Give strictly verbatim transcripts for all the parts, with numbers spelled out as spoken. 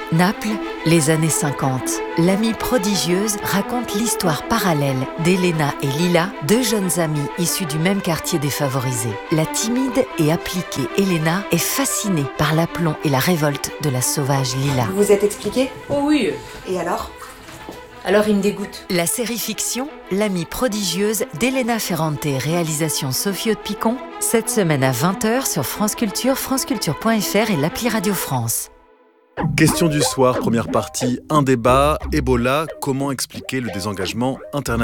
Naples, les années cinquante. L'amie prodigieuse raconte l'histoire parallèle d'Elena et Lila, deux jeunes amies issues du même quartier défavorisé. La timide et appliquée Elena est fascinée par l'aplomb et la révolte de la sauvage Lila. Vous vous êtes expliqué ? Oh oui. Et alors ? Alors il me dégoûte. La série fiction L'amie prodigieuse d'Elena Ferrante, réalisation Sophie Haute-Picon, cette semaine à vingt heures sur France Culture, franceculture point f r et l'appli Radio France. Question du soir, première partie, un débat, Ebola, comment expliquer le désengagement international ?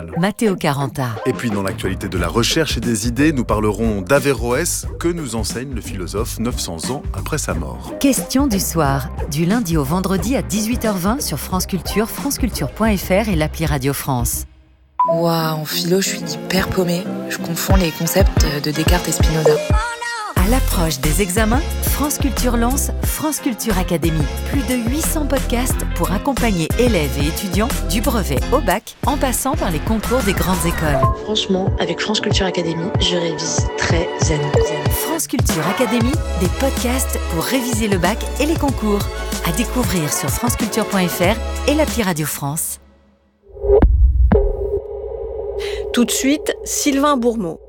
Matteo Caranta. Et puis dans l'actualité de la recherche et des idées, nous parlerons d'Averroès, que nous enseigne le philosophe neuf cents ans après sa mort. Question du soir, du lundi au vendredi à dix-huit heures vingt sur France Culture, franceculture point f r et l'appli Radio France. Waouh, en philo, je suis hyper paumée. Je confonds les concepts de Descartes et Spinoza. À l'approche des examens, France Culture lance France Culture Academy. Plus de huit cents podcasts pour accompagner élèves et étudiants du brevet au bac, en passant par les concours des grandes écoles. Franchement, avec France Culture Academy, je révise très zen. France Culture Academy, des podcasts pour réviser le bac et les concours. À découvrir sur franceculture point f r et l'appli Radio France. Tout de suite, Sylvain Bourmeau.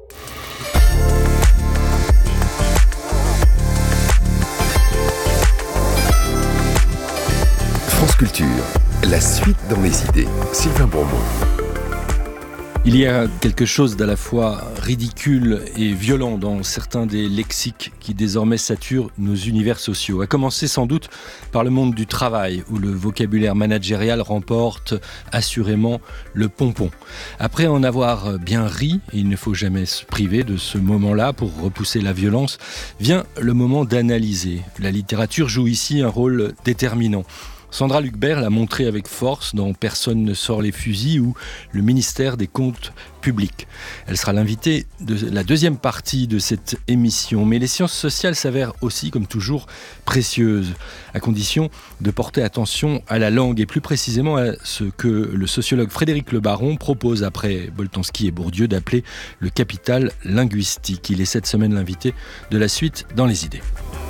France Culture, la suite dans les idées. Sylvain Bourmeau. Il y a quelque chose d'à la fois ridicule et violent dans certains des lexiques qui désormais saturent nos univers sociaux. À commencer sans doute par le monde du travail, où le vocabulaire managérial remporte assurément le pompon. Après en avoir bien ri, et il ne faut jamais se priver de ce moment-là pour repousser la violence, vient le moment d'analyser. La littérature joue ici un rôle déterminant. Sandra Lucbert l'a montré avec force dans Personne ne sort les fusils ou Le ministère des comptes publics. Elle sera l'invitée de la deuxième partie de cette émission. Mais les sciences sociales s'avèrent aussi, comme toujours, précieuses, à condition de porter attention à la langue et plus précisément à ce que le sociologue Frédéric Le Baron propose après Boltanski et Bourdieu d'appeler le capital linguistique. Il est cette semaine l'invité de la suite dans les idées.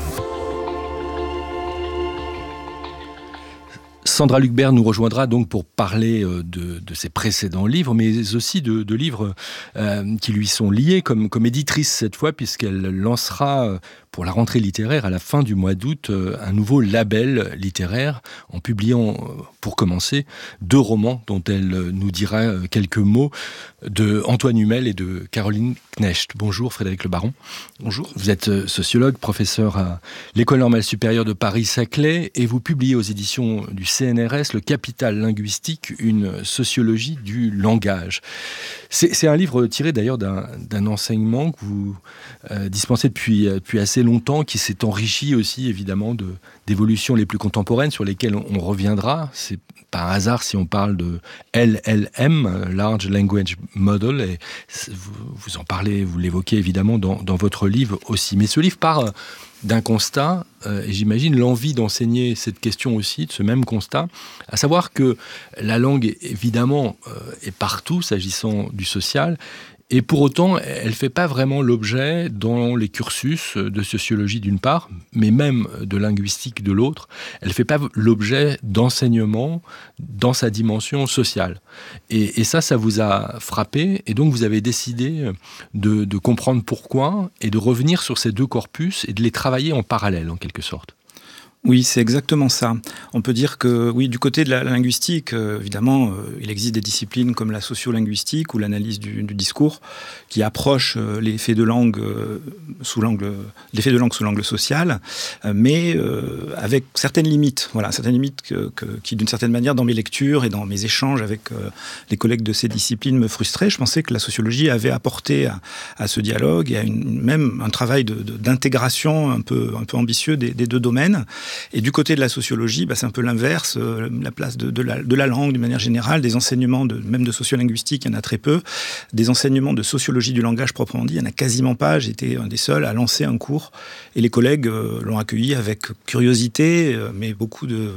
Sandra Lucbert nous rejoindra donc pour parler de, de ses précédents livres, mais aussi de, de livres euh, qui lui sont liés, comme, comme éditrice cette fois, puisqu'elle lancera pour la rentrée littéraire à la fin du mois d'août un nouveau label littéraire en publiant, pour commencer, deux romans dont elle nous dira quelques mots, de Antoine Humel et de Caroline Knecht. Bonjour Frédéric Le Baron. Bonjour. Vous êtes sociologue, professeur à l'École normale supérieure de Paris-Saclay et vous publiez aux éditions du C N R S Le capital linguistique, une sociologie du langage. C'est, c'est un livre tiré d'ailleurs d'un, d'un enseignement que vous euh, dispensez depuis, depuis assez longtemps, qui s'est enrichi aussi évidemment de, d'évolutions les plus contemporaines sur lesquelles on, on reviendra. C'est pas un hasard si on parle de L L M, Large Language Model, et vous, vous en parlez, vous l'évoquez évidemment dans, dans votre livre aussi. Mais ce livre part d'un constat, euh, et j'imagine l'envie d'enseigner cette question aussi, de ce même constat, à savoir que la langue, évidemment, euh, est partout, s'agissant du social, et pour autant, elle ne fait pas vraiment l'objet dans les cursus de sociologie d'une part, mais même de linguistique de l'autre. Elle ne fait pas l'objet d'enseignement dans sa dimension sociale. Et, et ça, ça vous a frappé, et donc vous avez décidé de, de comprendre pourquoi, et de revenir sur ces deux corpus, et de les travailler en parallèle, en quelque sorte. Oui, c'est exactement ça. On peut dire que, oui, du côté de la linguistique, euh, évidemment, euh, il existe des disciplines comme la sociolinguistique ou l'analyse du, du discours qui approchent euh, les faits de langue euh, sous l'angle, les faits de langue sous l'angle social, euh, mais euh, avec certaines limites. Voilà, certaines limites que, que, qui, d'une certaine manière, dans mes lectures et dans mes échanges avec euh, les collègues de ces disciplines, me frustraient. Je pensais que la sociologie avait apporté à, à ce dialogue et à une, même un travail de, de, d'intégration un peu, un peu ambitieux des, des deux domaines. Et du côté de la sociologie, bah, c'est un peu l'inverse, euh, la place de, de, la, de la langue d'une manière générale, des enseignements, de, même de sociolinguistique, il y en a très peu, des enseignements de sociologie du langage proprement dit, il n'y en a quasiment pas, j'étais un des seuls à lancer un cours, et les collègues euh, l'ont accueilli avec curiosité, euh, mais beaucoup de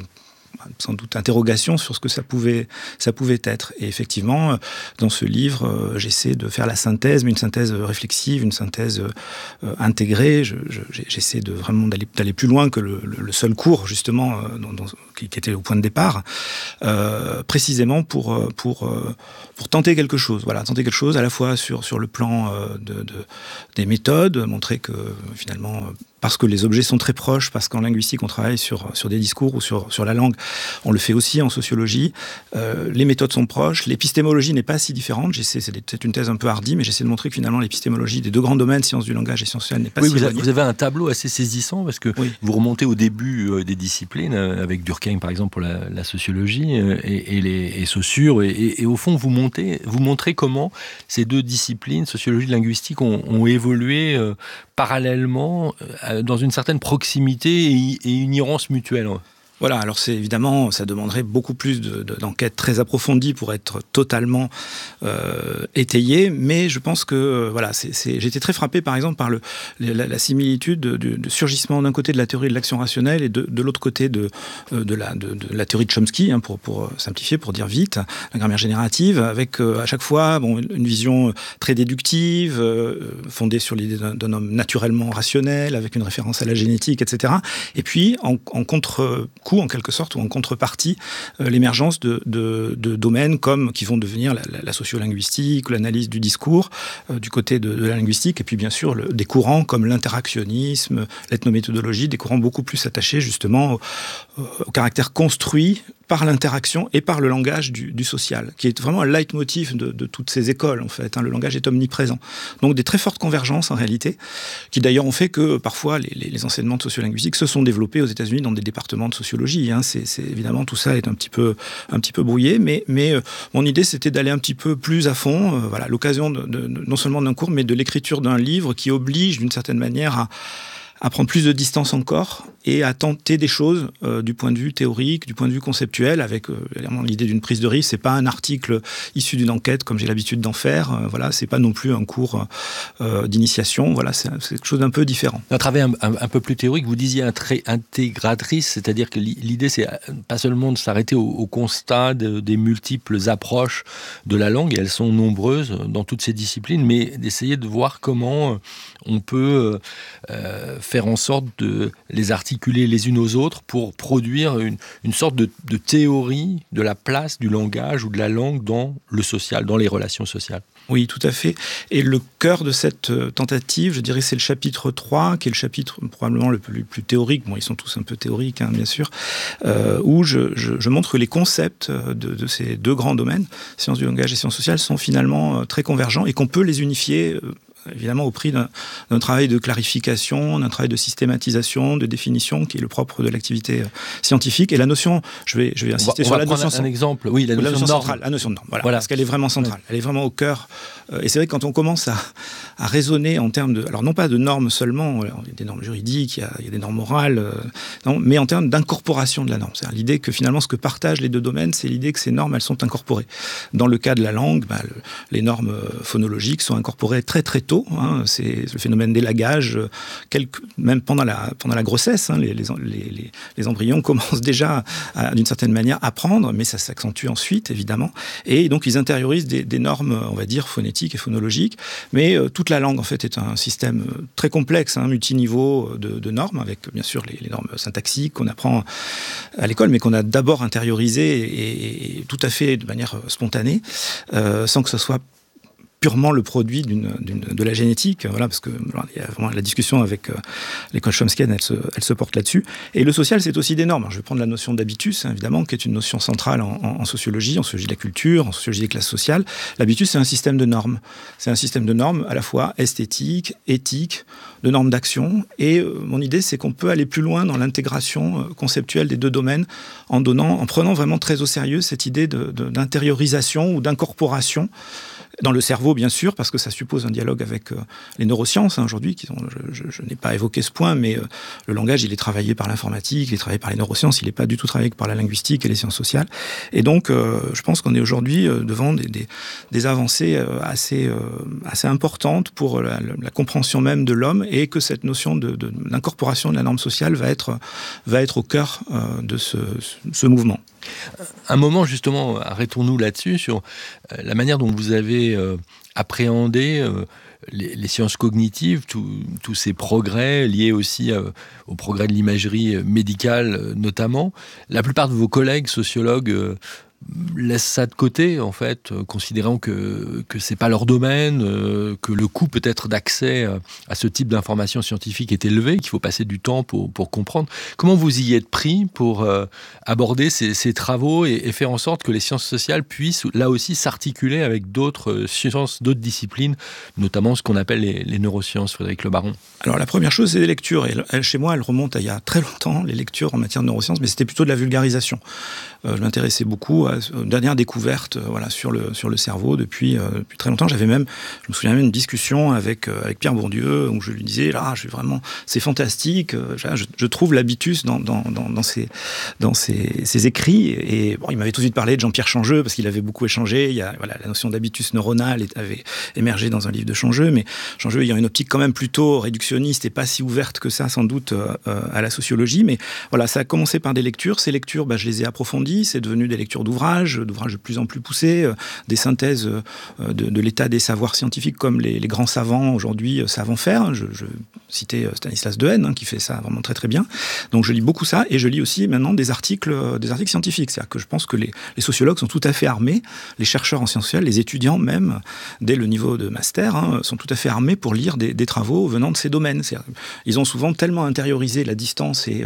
sans doute interrogation sur ce que ça pouvait, ça pouvait être. Et effectivement, dans ce livre, euh, j'essaie de faire la synthèse, mais une synthèse réflexive, une synthèse euh, intégrée. Je, je, j'essaie de vraiment d'aller, d'aller plus loin que le, le, le seul cours, justement, euh, dans, dans, qui, qui était au point de départ, euh, précisément pour, pour, euh, pour tenter quelque chose. Voilà, tenter quelque chose à la fois sur, sur le plan euh, de, de, des méthodes, montrer que finalement, parce que les objets sont très proches, parce qu'en linguistique on travaille sur, sur des discours ou sur, sur la langue, on le fait aussi en sociologie. Euh, les méthodes sont proches, l'épistémologie n'est pas si différente. J'essaie, c'est peut-être une thèse un peu hardie, mais j'essaie de montrer que finalement l'épistémologie des deux grands domaines, sciences du langage et sciences sociales, n'est pas oui, si vous, éloignée. Vous avez un tableau assez saisissant, parce que oui. vous remontez au début euh, des disciplines, euh, avec Durkheim par exemple pour la, la sociologie, euh, et, et les et Saussure, et, et, et au fond vous, montez, vous montrez comment ces deux disciplines, sociologie et linguistique, ont, ont évolué euh, parallèlement, euh, dans une certaine proximité et, et une irrance mutuelle. Voilà, alors c'est évidemment, ça demanderait beaucoup plus de, de, d'enquêtes très approfondies pour être totalement euh, étayé, mais je pense que, euh, voilà, c'est, c'est, j'ai été très frappé par exemple par le, la, la similitude du de, de surgissement d'un côté de la théorie de l'action rationnelle et de, de l'autre côté de, de, la, de, de la théorie de Chomsky, hein, pour, pour simplifier, pour dire vite, la grammaire générative, avec euh, à chaque fois bon, une vision très déductive, euh, fondée sur l'idée d'un, d'un homme naturellement rationnel, avec une référence à la génétique, et cetera. Et puis, en, en contre en quelque sorte, ou en contrepartie, euh, l'émergence de, de, de domaines comme, qui vont devenir la, la, la sociolinguistique, ou l'analyse du discours, euh, du côté de, de la linguistique, et puis bien sûr le, des courants comme l'interactionnisme, l'ethnométhodologie, des courants beaucoup plus attachés justement au, au caractère construit par l'interaction et par le langage du, du social, qui est vraiment un leitmotiv de, de toutes ces écoles, en fait. Hein, le langage est omniprésent. Donc des très fortes convergences, en réalité, qui d'ailleurs ont fait que, parfois, les, les, les enseignements de sociolinguistique se sont développés aux États-Unis dans des départements de sociologie. Hein. C'est, c'est, évidemment, tout ça est un petit peu, un petit peu brouillé, mais, mais euh, mon idée, c'était d'aller un petit peu plus à fond. Euh, voilà, l'occasion de, de, de, non seulement d'un cours, mais de l'écriture d'un livre qui oblige, d'une certaine manière, à à prendre plus de distance encore et à tenter des choses euh, du point de vue théorique, du point de vue conceptuel, avec euh, l'idée d'une prise de risque. C'est pas un article issu d'une enquête comme j'ai l'habitude d'en faire. Euh, voilà, c'est pas non plus un cours euh, d'initiation. Voilà, c'est, c'est quelque chose d'un peu différent. Un travail un, un, un peu plus théorique. Vous disiez un trait intégratrice, c'est-à-dire que l'idée c'est pas seulement de s'arrêter au, au constat de, des multiples approches de la langue, et elles sont nombreuses dans toutes ces disciplines, mais d'essayer de voir comment on peut euh, faire en sorte de les articuler les unes aux autres pour produire une, une sorte de, de théorie de la place du langage ou de la langue dans le social, dans les relations sociales. Oui, tout à fait. Et le cœur de cette tentative, je dirais, c'est le chapitre trois, qui est le chapitre probablement le plus, plus théorique. Bon, ils sont tous un peu théoriques, hein, bien sûr, euh, où je, je, je montre que les concepts de, de ces deux grands domaines, sciences du langage et sciences sociales, sont finalement très convergents et qu'on peut les unifier euh, évidemment au prix d'un, d'un travail de clarification, d'un travail de systématisation, de définition, qui est le propre de l'activité scientifique. Et la notion, je vais, je vais insister on va, sur on la va notion... Un, un exemple, oui, la notion, la notion de norme. centrale, la notion de norme, voilà, voilà. Parce qu'elle est vraiment centrale, ouais. Elle est vraiment au cœur. Et c'est vrai que quand on commence à, à raisonner en termes de... Alors non pas de normes seulement, il y a des normes juridiques, il y a, il y a des normes morales, euh, non, mais en termes d'incorporation de la norme. C'est-à-dire l'idée que finalement, ce que partagent les deux domaines, c'est l'idée que ces normes, elles sont incorporées. Dans le cas de la langue, bah, le, les normes phonologiques sont incorporées très très tôt, hein, c'est le phénomène d'élagage, quelques, même pendant la, pendant la grossesse, hein, les, les, les, les embryons commencent déjà à, d'une certaine manière à apprendre, mais ça s'accentue ensuite, évidemment. Et donc, ils intériorisent des, des normes, on va dire, phonétiques et phonologiques. Mais euh, toute la langue, en fait, est un système très complexe, hein, multiniveau de, de normes, avec, bien sûr, les, les normes syntaxiques qu'on apprend à l'école, mais qu'on a d'abord intériorisées et, et tout à fait de manière spontanée, euh, sans que ce soit purement le produit d'une, d'une, de la génétique, voilà, parce que voilà, il y a vraiment la discussion avec euh, l'école chomskienne, elle se, elle se porte là-dessus. Et le social, c'est aussi des normes. Alors, je vais prendre la notion d'habitus, hein, évidemment, qui est une notion centrale en, en, en sociologie, en sociologie de la culture, en sociologie des classes sociales. L'habitus, c'est un système de normes. C'est un système de normes à la fois esthétique, éthique, de normes d'action. Et euh, mon idée, c'est qu'on peut aller plus loin dans l'intégration euh, conceptuelle des deux domaines, en donnant, en prenant vraiment très au sérieux cette idée de, de, d'intériorisation ou d'incorporation Dans le cerveau, bien sûr, parce que ça suppose un dialogue avec euh, les neurosciences, hein, aujourd'hui, qui sont, je, je, je n'ai pas évoqué ce point, mais euh, le langage, il est travaillé par l'informatique, il est travaillé par les neurosciences, il n'est pas du tout travaillé par la linguistique et les sciences sociales. Et donc, euh, je pense qu'on est aujourd'hui euh, devant des, des, des avancées euh, assez, euh, assez importantes pour la, la compréhension même de l'homme, et que cette notion de, de, d'incorporation de la norme sociale va être, va être au cœur euh, de ce, ce mouvement. Un moment, justement, arrêtons-nous là-dessus, sur la manière dont vous avez euh, appréhendé euh, les, les sciences cognitives, tous ces progrès liés aussi euh, au progrès de l'imagerie médicale, euh, notamment. La plupart de vos collègues sociologues euh, laissent ça de côté, en fait, euh, considérant que que c'est pas leur domaine, euh, que le coût peut-être d'accès euh, à ce type d'informations scientifiques est élevé, qu'il faut passer du temps pour pour comprendre. Comment vous y êtes pris pour euh, aborder ces, ces travaux et, et faire en sorte que les sciences sociales puissent là aussi s'articuler avec d'autres euh, sciences, d'autres disciplines, notamment ce qu'on appelle les, les neurosciences, Frédéric Lebaron? Alors la première chose, c'est les lectures. Et elle, chez moi, elle remonte à il y a très longtemps, les lectures en matière de neurosciences, mais c'était plutôt de la vulgarisation. Euh, je m'intéressais beaucoup à aux dernières découvertes euh, voilà, sur, le, sur le cerveau depuis, euh, depuis très longtemps. J'avais même, je me souviens même, une discussion avec, euh, avec Pierre Bourdieu, où je lui disais, là, je suis vraiment, c'est fantastique, euh, je, je trouve l'habitus dans, dans, dans, dans, ses, dans ses, ses écrits. Et bon, il m'avait tout de suite parlé de Jean-Pierre Changeux, parce qu'il avait beaucoup échangé. Il y a, voilà, la notion d'habitus neuronal avait émergé dans un livre de Changeux, mais Changeux ayant une optique quand même plutôt réductionniste et pas si ouverte que ça, sans doute, euh, à la sociologie. Mais voilà, ça a commencé par des lectures. Ces lectures, bah, je les ai approfondies. C'est devenu des lectures d'ouvrages, d'ouvrages de plus en plus poussés, euh, des synthèses euh, de, de l'état des savoirs scientifiques comme les, les grands savants aujourd'hui euh, savent en faire. Je, je citais euh, Stanislas Dehaene, hein, qui fait ça vraiment très très bien. Donc je lis beaucoup ça, et je lis aussi maintenant des articles, euh, des articles scientifiques. C'est-à-dire que je pense que les, les sociologues sont tout à fait armés, les chercheurs en sciences sociales, les étudiants même, dès le niveau de master, hein, sont tout à fait armés pour lire des, des travaux venant de ces domaines. C'est-à-dire, ils ont souvent tellement intériorisé la distance et... Euh,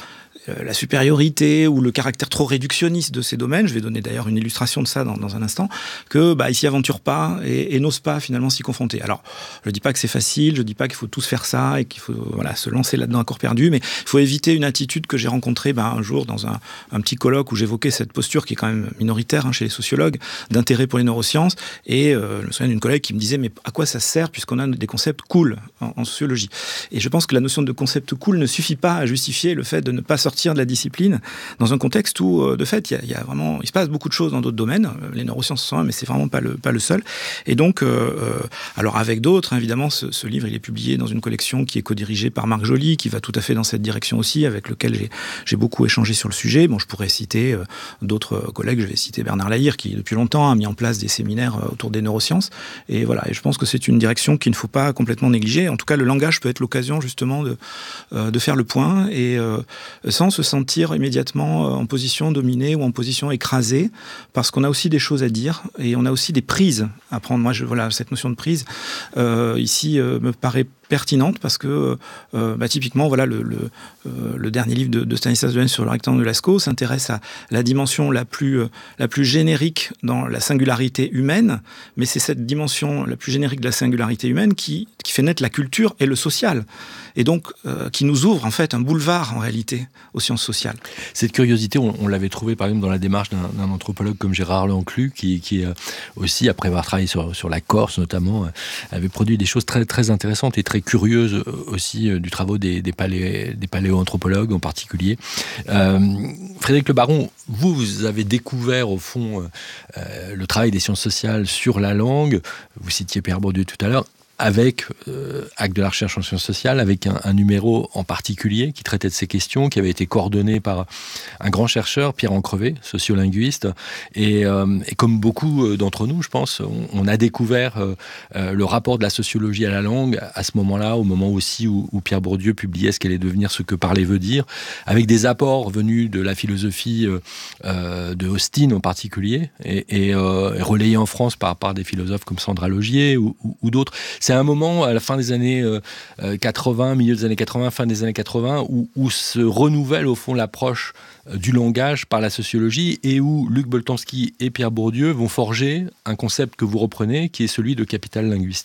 la supériorité ou le caractère trop réductionniste de ces domaines, je vais donner d'ailleurs une illustration de ça dans, dans un instant, que bah, ils s'y aventurent pas et, et n'osent pas finalement s'y confronter. Alors, je dis pas que c'est facile, je dis pas qu'il faut tous faire ça et qu'il faut voilà, se lancer là-dedans à corps perdu, mais il faut éviter une attitude que j'ai rencontrée bah, un jour dans un, un petit colloque où j'évoquais cette posture qui est quand même minoritaire hein, chez les sociologues, d'intérêt pour les neurosciences, et euh, je me souviens d'une collègue qui me disait mais à quoi ça sert puisqu'on a des concepts cool en, en sociologie. Et je pense que la notion de concept cool ne suffit pas à justifier le fait de ne pas sortir de la discipline dans un contexte où, de fait, il y, y a vraiment, il se passe beaucoup de choses dans d'autres domaines. Les neurosciences sont un, mais c'est vraiment pas le, pas le seul. Et donc, euh, alors avec d'autres, hein, évidemment, ce, ce livre, il est publié dans une collection qui est co-dirigée par Marc Joly, qui va tout à fait dans cette direction aussi, avec lequel j'ai, j'ai beaucoup échangé sur le sujet. Bon, je pourrais citer euh, d'autres collègues. Je vais citer Bernard Lahire, qui depuis longtemps a mis en place des séminaires euh, autour des neurosciences. Et voilà. Et je pense que c'est une direction qu'il ne faut pas complètement négliger. En tout cas, le langage peut être l'occasion justement de, euh, de faire le point et euh, sans se sentir immédiatement en position dominée ou en position écrasée, parce qu'on a aussi des choses à dire et on a aussi des prises à prendre. Moi, je, voilà, cette notion de prise, euh, ici, euh, me paraît pertinente parce que euh, bah, typiquement voilà le, le, euh, le dernier livre de, de Stanislas Dehaene sur le rectangle de Lascaux s'intéresse à la dimension la plus, euh, la plus générique dans la singularité humaine, mais c'est cette dimension la plus générique de la singularité humaine qui, qui fait naître la culture et le social, et donc euh, qui nous ouvre en fait un boulevard en réalité aux sciences sociales. Cette curiosité, on, on l'avait trouvée par exemple dans la démarche d'un, d'un anthropologue comme Gérard Lanclus, qui, qui euh, aussi, après avoir travaillé sur, sur la Corse notamment, euh, avait produit des choses très, très intéressantes et très curieuse aussi euh, du travail des, des, palé, des paléoanthropologues en particulier. Euh, Frédéric Lebaron, vous, vous avez découvert au fond euh, le travail des sciences sociales sur la langue. Vous citiez Pierre Bourdieu tout à l'heure, avec euh, Actes de la recherche en sciences sociales, avec un, un numéro en particulier qui traitait de ces questions, qui avait été coordonné par un grand chercheur, Pierre Ancrevet, sociolinguiste. Et, euh, et comme beaucoup d'entre nous, je pense, on, on a découvert euh, euh, le rapport de la sociologie à la langue à ce moment-là, au moment aussi où, où Pierre Bourdieu publiait Ce qu'allait devenir ce que parler veut dire, avec des apports venus de la philosophie euh, de Austin en particulier, et, et, euh, et relayés en France par, par des philosophes comme Sandra Logier ou, ou, ou d'autres. C'est un moment, à la fin des années euh, quatre-vingts, milieu des années quatre-vingts, fin des années quatre-vingts, où, où se renouvelle au fond l'approche euh, du langage par la sociologie, et où Luc Boltanski et Pierre Bourdieu vont forger un concept que vous reprenez, qui est celui de capital linguistique.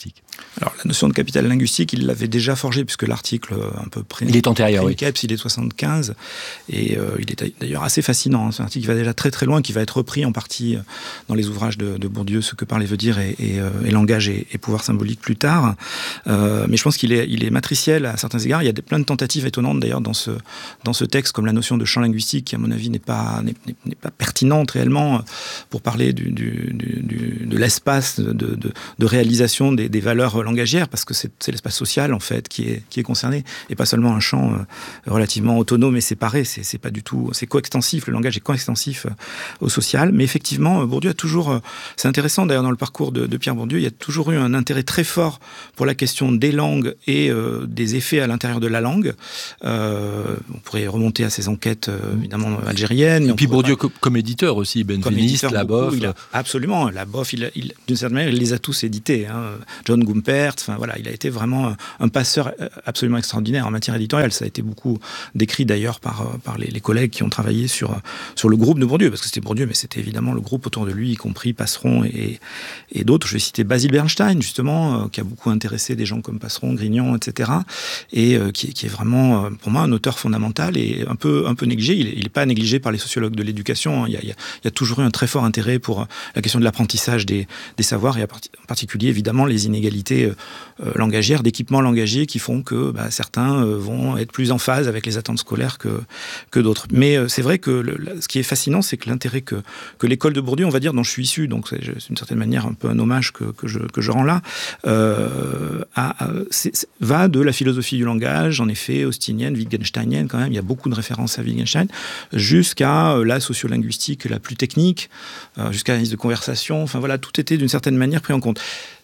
Alors, la notion de capital linguistique, il l'avait déjà forgée, puisque l'article un peu près... Il est antérieur, oui. Il est de soixante-quinze, et euh, il est d'ailleurs assez fascinant. Hein. C'est un article qui va déjà très très loin, qui va être repris en partie dans les ouvrages de, de Bourdieu, Ce que parler veut dire, et, et, euh, et Langage et, et pouvoir symbolique plus tard. Euh, mais je pense qu'il est, il est matriciel à certains égards. Il y a des, plein de tentatives étonnantes, d'ailleurs, dans ce, dans ce texte, comme la notion de champ linguistique, qui, à mon avis, n'est pas, n'est, n'est pas pertinente réellement pour parler du, du, du, du, de l'espace de, de, de réalisation des, des valeurs langagières, parce que c'est, c'est l'espace social, en fait, qui est, qui est concerné, et pas seulement un champ euh, relativement autonome et séparé. C'est, c'est pas du tout... C'est coextensif, le langage est coextensif euh, au social. Mais effectivement, Bourdieu a toujours... Euh, c'est intéressant, d'ailleurs, dans le parcours de, de Pierre Bourdieu, il y a toujours eu un intérêt très fort pour la question des langues et euh, des effets à l'intérieur de la langue. Euh, on pourrait remonter à ses enquêtes, euh, évidemment, algériennes. Et puis Bourdieu pas... comme éditeur aussi, Benveniste, La Boff. A, absolument, La Boff, il, il, d'une certaine manière, il les a tous édités. Hein. John Gumpert, enfin voilà, il a été vraiment un passeur absolument extraordinaire en matière éditoriale. Ça a été beaucoup décrit d'ailleurs par, par les, les collègues qui ont travaillé sur, sur le groupe de Bourdieu, parce que c'était Bourdieu, mais c'était évidemment le groupe autour de lui, y compris Passeron et, et d'autres. Je vais citer Basil Bernstein, justement, euh, qui a beaucoup intéressé des gens comme Passeron, Grignon, et cetera, et euh, qui, qui est vraiment, euh, pour moi, un auteur fondamental et un peu, un peu négligé. Il n'est pas négligé par les sociologues de l'éducation. Il y, a, il, y a, il y a toujours eu un très fort intérêt pour la question de l'apprentissage des, des savoirs, et en particulier, évidemment, les inégalités euh, langagières, d'équipements langagiers qui font que bah, certains euh, vont être plus en phase avec les attentes scolaires que, que d'autres. Mais euh, c'est vrai que le, ce qui est fascinant, c'est que l'intérêt que, que l'école de Bourdieu, on va dire, dont je suis issu, donc c'est, c'est d'une certaine manière un peu un hommage que, que, je, que je rends là, euh, à, à, c'est, c'est, va de la philosophie du langage, en effet, austinienne, wittgensteinienne quand même, il y a beaucoup de références à Wittgenstein, jusqu'à la sociolinguistique la plus technique, euh, jusqu'à l'analyse de conversation, enfin voilà, tout était d'une certaine manière pris en compte.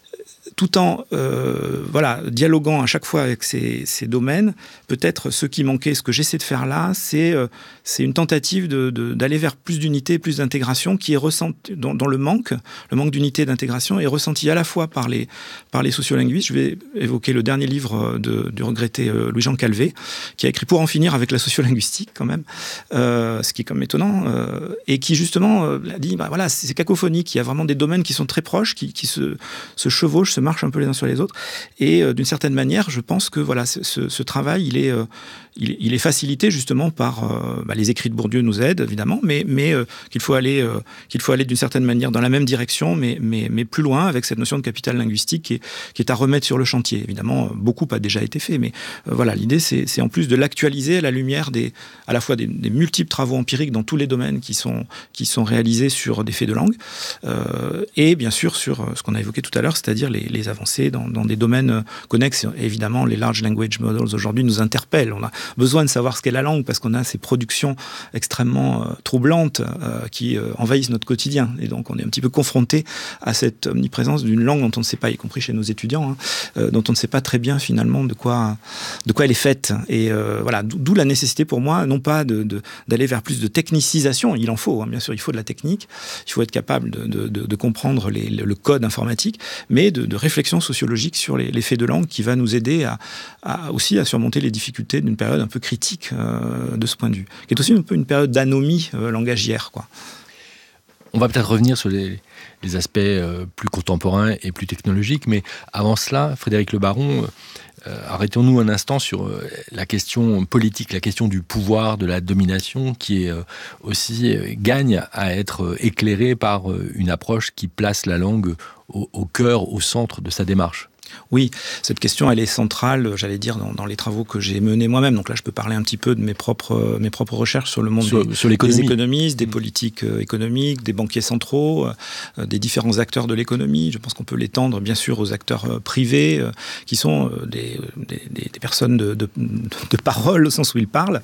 Tout en euh, voilà, dialoguant à chaque fois avec ces, ces domaines, peut-être ce qui manquait, ce que j'essaie de faire là, c'est, euh, c'est une tentative de, de, d'aller vers plus d'unité, plus d'intégration, qui est ressenti, dont, dont le manque, le manque d'unité et d'intégration est ressenti à la fois par les, par les sociolinguistes. Je vais évoquer le dernier livre de, du regretté euh, Louis-Jean Calvé, qui a écrit Pour en finir avec la sociolinguistique, quand même, euh, ce qui est quand même étonnant, euh, et qui justement euh, a dit, bah, voilà, c'est cacophonique, il y a vraiment des domaines qui sont très proches, qui, qui se, se chevauchent, se marchent un peu les uns sur les autres, et euh, d'une certaine manière, je pense que voilà, ce, ce, ce travail, il est, euh, il, il est facilité justement par euh, bah, les écrits de Bourdieu nous aident évidemment, mais, mais euh, qu'il faut aller, euh, qu'il faut aller d'une certaine manière dans la même direction, mais, mais, mais plus loin avec cette notion de capital linguistique qui est, qui est à remettre sur le chantier. Évidemment, beaucoup a déjà été fait, mais euh, voilà, l'idée, c'est, c'est en plus de l'actualiser à la lumière des, à la fois des, des multiples travaux empiriques dans tous les domaines qui sont, qui sont réalisés sur des faits de langue, euh, et bien sûr sur ce qu'on a évoqué tout à l'heure, c'est-à-dire les, les avancées dans, dans des domaines connexes. Et évidemment, les large language models aujourd'hui nous interpellent. On a besoin de savoir ce qu'est la langue parce qu'on a ces productions extrêmement euh, troublantes euh, qui euh, envahissent notre quotidien. Et donc, on est un petit peu confronté à cette omniprésence d'une langue dont on ne sait pas, y compris chez nos étudiants, hein, euh, dont on ne sait pas très bien finalement de quoi, de quoi elle est faite. Et euh, voilà, d'où la nécessité pour moi, non pas de, de, d'aller vers plus de technicisation, il en faut, hein, bien sûr, il faut de la technique, il faut être capable de, de, de, de comprendre les, le code informatique, mais de, de réflexion sociologique sur les, les faits de langue qui va nous aider à, à, aussi à surmonter les difficultés d'une période un peu critique euh, de ce point de vue, qui est aussi un peu une période d'anomie euh, langagière, quoi. On va peut-être revenir sur les, les aspects euh, plus contemporains et plus technologiques, mais avant cela, Frédéric Le Baron, euh, arrêtons-nous un instant sur euh, la question politique, la question du pouvoir, de la domination, qui est euh, aussi euh, gagne à être euh, éclairée par euh, une approche qui place la langue au, au cœur, au centre de sa démarche. Oui, cette question, elle est centrale, j'allais dire, dans, dans les travaux que j'ai menés moi-même. Donc là, je peux parler un petit peu de mes propres, mes propres recherches sur le monde sur, des, sur l'économie. des économistes, des politiques euh, économiques, des banquiers centraux, euh, des différents acteurs de l'économie. Je pense qu'on peut l'étendre, bien sûr, aux acteurs euh, privés, euh, qui sont euh, des, des, des personnes de, de, de parole, au sens où ils parlent,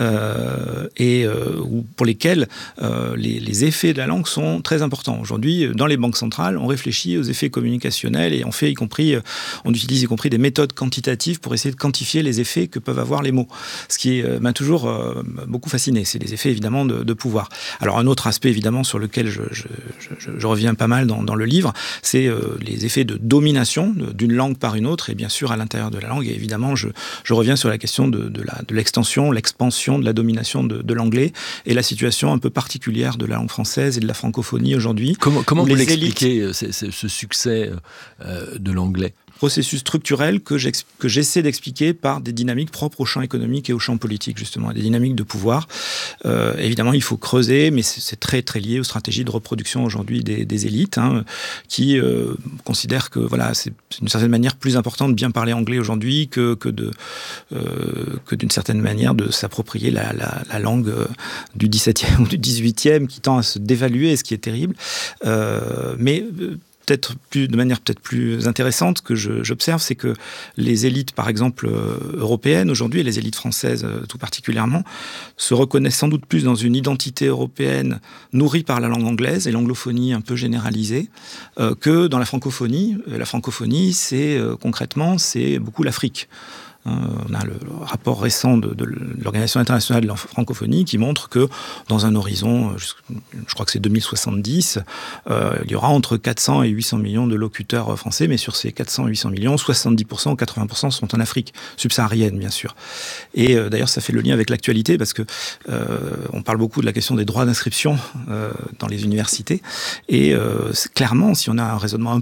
euh, et euh, pour lesquels euh, les, les effets de la langue sont très importants. Aujourd'hui, dans les banques centrales, on réfléchit aux effets communicationnels et on fait y compris... Euh, On utilise y compris des méthodes quantitatives pour essayer de quantifier les effets que peuvent avoir les mots. Ce qui euh, m'a toujours euh, beaucoup fasciné. C'est les effets, évidemment, de, de pouvoir. Alors, un autre aspect, évidemment, sur lequel je, je, je, je reviens pas mal dans, dans le livre, c'est euh, les effets de domination de, d'une langue par une autre, et bien sûr, à l'intérieur de la langue. Et évidemment, je, je reviens sur la question de, de, la, de l'extension, l'expansion de la domination de, de l'anglais et la situation un peu particulière de la langue française et de la francophonie aujourd'hui. Comment, comment vous les l'expliquez, élites... ce, ce succès euh, de l'anglais ? processus structurel que, que j'essaie d'expliquer par des dynamiques propres au champ économique et au champ politique, justement, des dynamiques de pouvoir. Euh, évidemment, il faut creuser, mais c'est, c'est très, très lié aux stratégies de reproduction aujourd'hui des, des élites, hein, qui euh, considèrent que voilà, c'est d'une certaine manière plus important de bien parler anglais aujourd'hui que, que, de, euh, que d'une certaine manière de s'approprier la, la, la langue du dix-septième ou du dix-huitième qui tend à se dévaluer, ce qui est terrible. Euh, mais peut-être plus, de manière peut-être plus intéressante que je, j'observe, c'est que les élites, par exemple, euh, européennes aujourd'hui, et les élites françaises euh, tout particulièrement, se reconnaissent sans doute plus dans une identité européenne nourrie par la langue anglaise et l'anglophonie un peu généralisée, euh, que dans la francophonie. La francophonie, c'est euh, concrètement, c'est beaucoup l'Afrique. On a le rapport récent de, de l'Organisation internationale de la francophonie qui montre que dans un horizon, je crois que c'est deux mille soixante-dix, euh, il y aura entre quatre cents et huit cents millions de locuteurs français, mais sur ces quatre cents et huit cents millions, soixante-dix pour cent ou quatre-vingts pour cent sont en Afrique subsaharienne, bien sûr. Et euh, d'ailleurs, ça fait le lien avec l'actualité parce que euh, on parle beaucoup de la question des droits d'inscription euh, dans les universités. Et euh, clairement, si on a un raisonnement un